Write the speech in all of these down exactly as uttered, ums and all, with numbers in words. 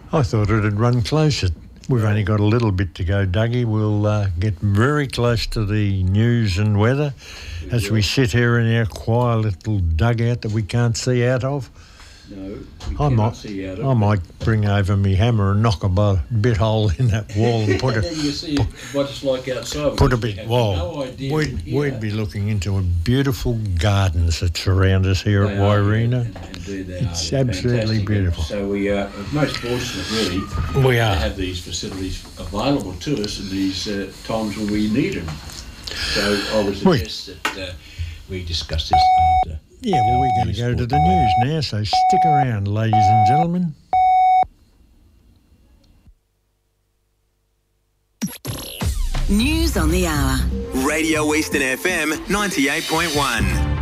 I thought it had run closer. We've only got a little bit to go, Dougie. We'll uh, get very close to the news and weather as we sit here in our quiet little dugout that we can't see out of. No, we I might, see out of I it. might bring over me hammer and knock a bu- bit hole in that wall and put And it. then you see what it's like outside. Put a We bit. have Well, no idea we'd, here. we'd be looking into a beautiful gardens that surround us here They at are, Wairina. and- and indeed they It's are. absolutely Fantastic. beautiful. So we are most fortunate, really, We to are. have these facilities available to us in these uh, times when we need them. So I would We- suggest that uh, we discuss this after. Yeah, well, we're going to go to the news now, so stick around, ladies and gentlemen. News on the hour. Radio Eastern F M ninety-eight point one.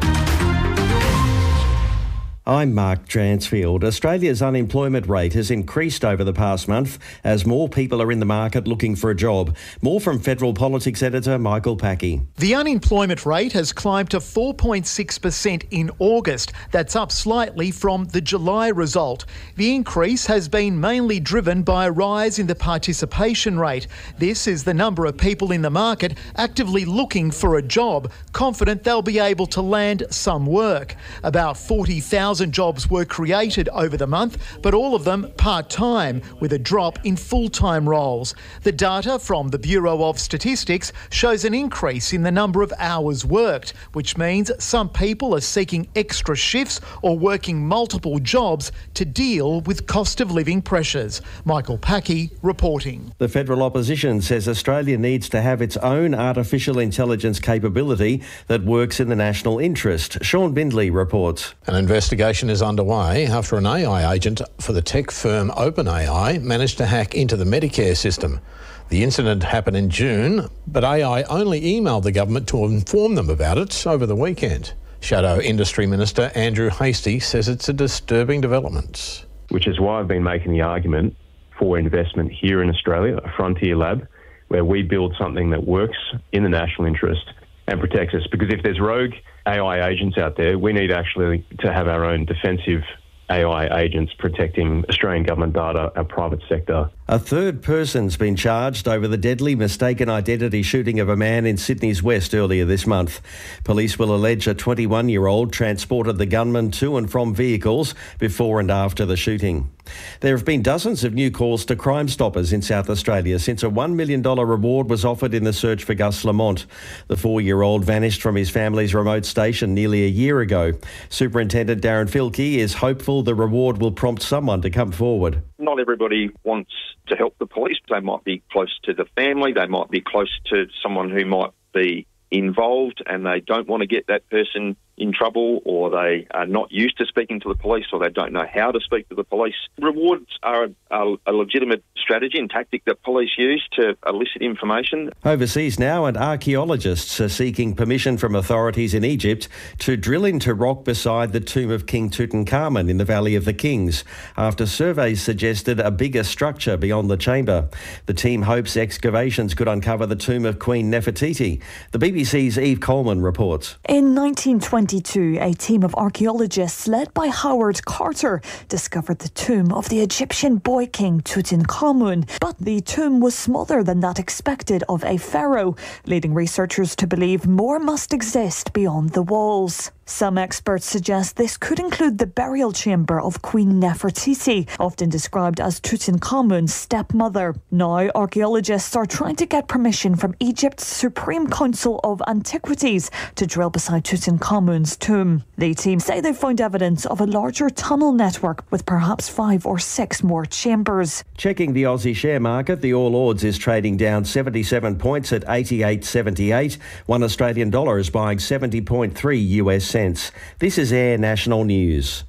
I'm Mark Dransfield. Australia's unemployment rate has increased over the past month as more people are in the market looking for a job. More from Federal Politics editor Michael Packey. The unemployment rate has climbed to four point six percent in August. That's up slightly from the July result. The increase has been mainly driven by a rise in the participation rate. This is the number of people in the market actively looking for a job, confident they'll be able to land some work. About forty thousand jobs were created over the month, but all of them part-time, with a drop in full-time roles. The data from the Bureau of Statistics shows an increase in the number of hours worked, which means some people are seeking extra shifts or working multiple jobs to deal with cost of living pressures. Michael Packey reporting. The federal opposition says Australia needs to have its own artificial intelligence capability that works in the national interest. Sean Bindley reports. An investigation is underway after an A I agent for the tech firm OpenAI managed to hack into the Medicare system. The incident happened in June, but A I only emailed the government to inform them about it over the weekend. Shadow Industry Minister Andrew Hastie says it's a disturbing development. Which is why I've been making the argument for investment here in Australia, a frontier lab, where we build something that works in the national interest and protects us. Because if there's rogue A I agents out there, we need actually to have our own defensive A I agents protecting Australian government data, our private sector. A third person's been charged over the deadly mistaken identity shooting of a man in Sydney's West earlier this month. Police will allege a twenty-one-year-old transported the gunman to and from vehicles before and after the shooting. There have been dozens of new calls to Crime Stoppers in South Australia since a one million dollars reward was offered in the search for Gus Lamont. The four-year-old vanished from his family's remote station nearly a year ago. Superintendent Darren Filkey is hopeful the reward will prompt someone to come forward. Not everybody wants to help the police. They might be close to the family, they might be close to someone who might be involved and they don't want to get that person in trouble, or they are not used to speaking to the police, or they don't know how to speak to the police. Rewards are a, a legitimate strategy and tactic that police use to elicit information. Overseas now, and archaeologists are seeking permission from authorities in Egypt to drill into rock beside the tomb of King Tutankhamun in the Valley of the Kings, after surveys suggested a bigger structure beyond the chamber. The team hopes excavations could uncover the tomb of Queen Nefertiti. The B B C's Eve Coleman reports. In nineteen twenty-two, a team of archaeologists led by Howard Carter discovered the tomb of the Egyptian boy king Tutankhamun. But the tomb was smaller than that expected of a pharaoh, leading researchers to believe more must exist beyond the walls. Some experts suggest this could include the burial chamber of Queen Nefertiti, often described as Tutankhamun's stepmother. Now, archaeologists are trying to get permission from Egypt's Supreme Council of Antiquities to drill beside Tutankhamun's tomb. The team say they found evidence of a larger tunnel network with perhaps five or six more chambers. Checking the Aussie share market, the All Ords is trading down seventy-seven points at eighty-eight seventy-eight. One Australian dollar is buying seventy point three U S cents. This is Air National News.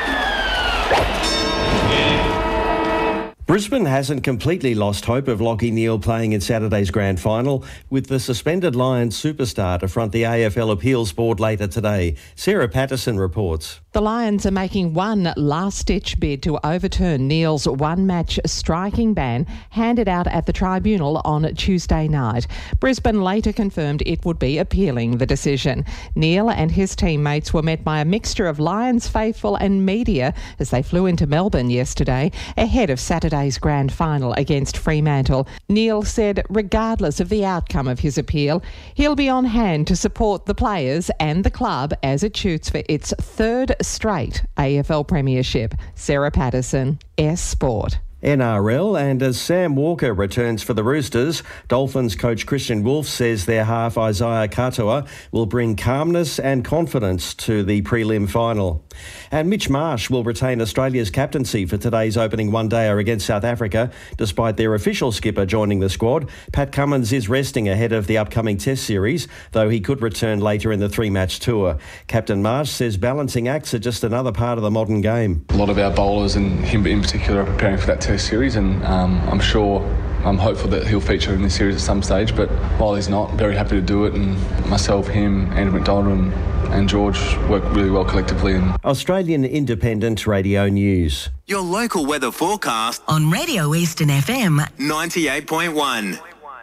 Brisbane hasn't completely lost hope of Lachie Neale playing in Saturday's grand final, with the suspended Lions superstar to front the A F L Appeals Board later today. Sarah Patterson reports. The Lions are making one last-ditch bid to overturn Neil's one-match striking ban handed out at the tribunal on Tuesday night. Brisbane later confirmed it would be appealing the decision. Neil and his teammates were met by a mixture of Lions faithful and media as they flew into Melbourne yesterday ahead of Saturday's grand final against Fremantle. Neil said regardless of the outcome of his appeal, he'll be on hand to support the players and the club as it shoots for its third straight A F L premiership. Sarah Patterson, S Sport. N R L, and as Sam Walker returns for the Roosters, Dolphins coach Christian Wolf says their half Isaiah Katoa will bring calmness and confidence to the prelim final. And Mitch Marsh will retain Australia's captaincy for today's opening one-dayer against South Africa, despite their official skipper joining the squad. Pat Cummins is resting ahead of the upcoming Test series, though he could return later in the three-match tour. Captain Marsh says balancing acts are just another part of the modern game. A lot of our bowlers, and him in particular, are preparing for that Test series, and um, I'm sure, I'm hopeful that he'll feature in this series at some stage, but while he's not, very happy to do it, and myself, him, Andrew McDonald and, and George work really well collectively. And Australian Independent Radio News. Your local weather forecast on Radio Eastern F M ninety-eight point one.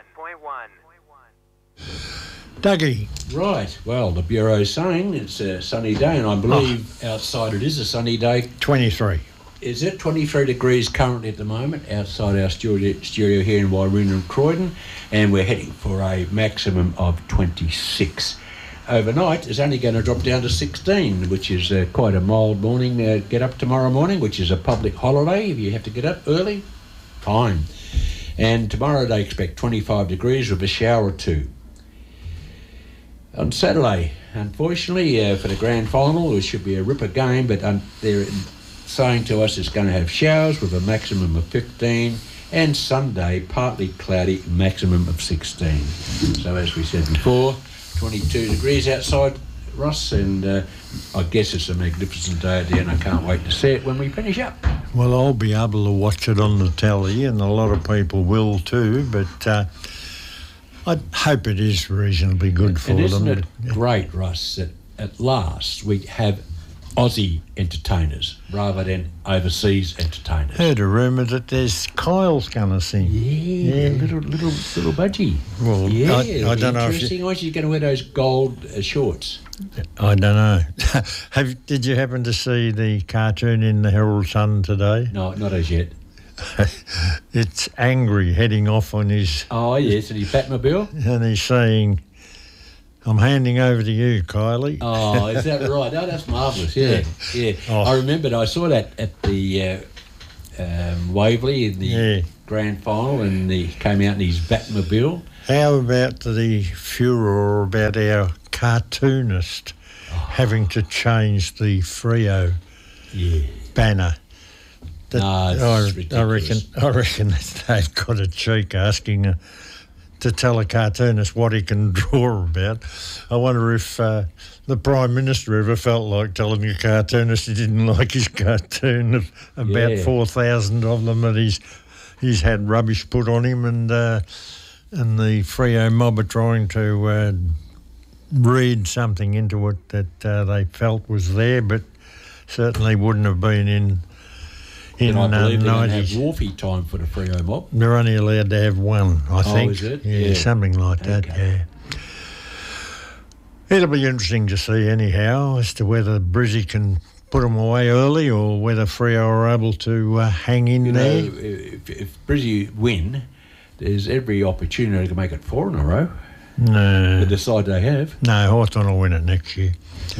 Dougie. Right, well, the Bureau's saying it's a sunny day, and I believe oh. outside it is a sunny day. twenty-three. Is it twenty-three degrees currently at the moment outside our studio, studio here in Wairuna and Croydon, and we're heading for a maximum of twenty-six. Overnight is only going to drop down to sixteen, which is uh, quite a mild morning. Uh, get up tomorrow morning, which is a public holiday. If you have to get up early, fine. And tomorrow they expect twenty-five degrees with a shower or two. On Saturday, unfortunately, uh, for the grand final, it should be a ripper game, but um, they're saying to us it's going to have showers with a maximum of fifteen, and Sunday partly cloudy, maximum of sixteen. So as we said before, twenty-two degrees outside, Ross, and uh, I guess it's a magnificent day out there, and I can't wait to see it when we finish up. Well, I'll be able to watch it on the telly, and a lot of people will too, but uh, I hope it is reasonably good for and them. Isn't it great, Russ, that at last we have Aussie entertainers rather than overseas entertainers? Heard a rumour that there's Kyle's going to sing. Yeah, yeah, little little little budgie. Well, yeah, I, I don't know if interesting. you... Why she's going to wear those gold uh, shorts? I don't know. Have did you happen to see the cartoon in the Herald Sun today? No, not as yet. It's Angry heading off on his... Oh yes, and his Batmobile, and he's saying, I'm handing over to you, Kylie. Oh, is that right? Oh, that's marvellous. Yeah, yeah. Oh. I remembered I saw that at the uh, um, Waverley in the yeah. grand final, and he came out in his Batmobile. How about the furor about our cartoonist oh. having to change the Freo yeah. banner? That, no, it's I, ridiculous. I reckon. I reckon that they've got a cheek asking her to tell a cartoonist what he can draw about. I wonder if uh, the Prime Minister ever felt like telling a cartoonist he didn't like his cartoon of about yeah. four thousand of them that he's he's had rubbish put on him, and uh, and the Freo mob are trying to uh, read something into it that uh, they felt was there, but certainly wouldn't have been in. In and I believe uh, they're going nineties. to have Wolfie time for the Freo mob. They're only allowed to have one, I think. Oh, is it? Yeah, yeah. something like that, okay. yeah. It'll be interesting to see anyhow as to whether Brizzy can put them away early or whether Freo are able to uh, hang in you there. Know, if, if Brizzy win, there's every opportunity to make it four in a row. No. With the side they have. No, Hawthorn will win it next year.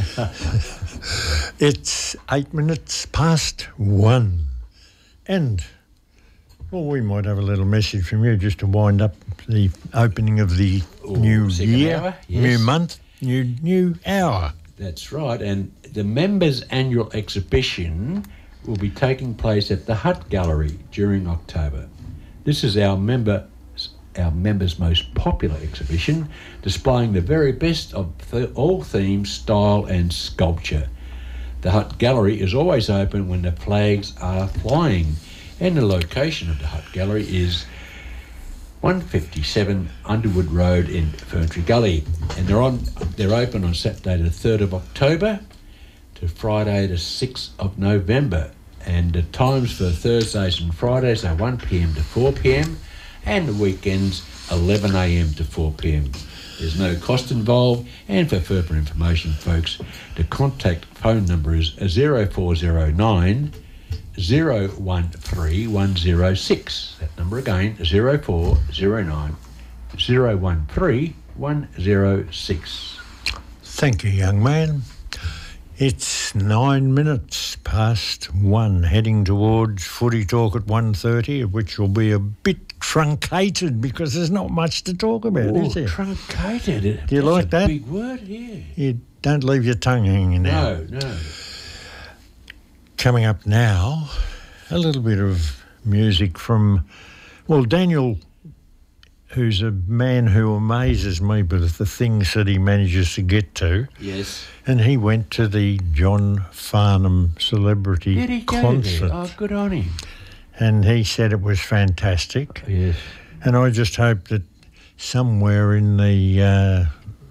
It's eight minutes past one. And, well, we might have a little message from you just to wind up the opening of the Ooh, new year, hour, yes. new month, new new hour. That's right. And the members' annual exhibition will be taking place at the Hutt Gallery during October. This is our member, our members' most popular exhibition, displaying the very best of th- all themes, style and sculpture. The Hutt Gallery is always open when the flags are flying, and the location of the Hutt Gallery is one fifty-seven Underwood Road in Ferntree Gully, and they're on. They're open on Saturday the third of October. to Friday the sixth of November. And the times for Thursdays and Fridays are one p m to four p m and the weekends eleven a m to four p m. There's no cost involved, and for further information, folks, the contact phone number is zero four zero nine, zero one three, one zero six. That number again, zero four zero nine, zero one three, one zero six. Thank you, young man. It's nine minutes past one, heading towards Footy Talk at one thirty, which will be a bit truncated because there's not much to talk about, Ooh, is there? Truncated? Do you That's like a that? big word, yeah. You don't leave your tongue hanging out. No, no. Coming up now, a little bit of music from, well, Daniel, who's a man who amazes me with the things that he manages to get to. Yes. And he went to the John Farnham celebrity Did he go concert. there? Oh, good on him. And he said it was fantastic. Yes. And I just hope that somewhere in the uh,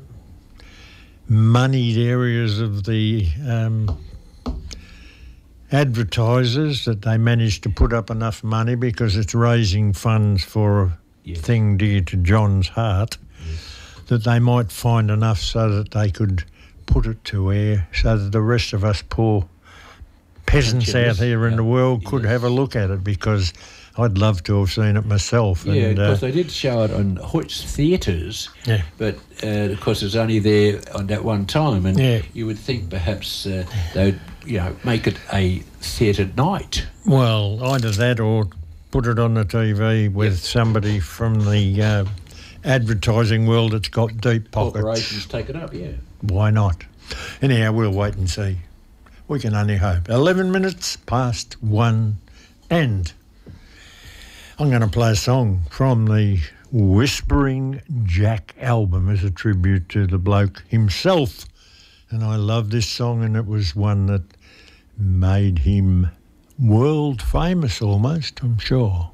moneyed areas of the um, advertisers that they managed to put up enough money, because it's raising funds for a yes. thing dear to John's heart, yes. that they might find enough so that they could put it to air so that the rest of us poor peasants out here in the world could yes. have a look at it, because I'd love to have seen it myself. Yeah, and, because uh, they did show it on Hoyt's Theatres, yeah. but uh, of course it was only there on that one time, and yeah. you would think perhaps uh, they'd, you know, make it a theatre night. Well, either that or put it on the T V with yep. somebody from the uh, advertising world that's got deep pockets. Corporations take it up, yeah. Why not? Anyhow, we'll wait and see. We can only hope. eleven minutes past one, and I'm going to play a song from the Whispering Jack album as a tribute to the bloke himself. And I love this song, and it was one that made him world famous almost, I'm sure.